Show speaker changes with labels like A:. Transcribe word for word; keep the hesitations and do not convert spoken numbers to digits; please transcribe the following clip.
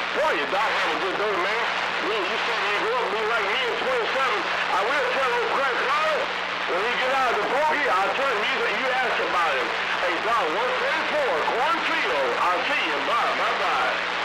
A: Boy, you Doc have a good day, man. You, you said you grew up to be like me in twenty-seven. I will tell old Craig Carter, when he get out of the bogey, I'll tell him you, you ask about him. Hey, Doc, one twenty-four, cornfield. I'll see you. Bye, bye-bye.